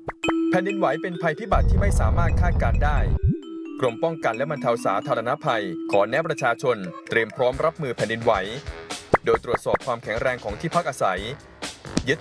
แผ่นดินไหวเป็นภัยพิบัติที่ไม่สามารถคาดการณ์ได้กรมป้องกันและบรรเทาสาธารณภัยขอแนะประชาชนเตรียมพร้อมรับมือแผ่นดินไหวโดยตรวจสอบความแข็งแรงของที่พักอาศัยยึด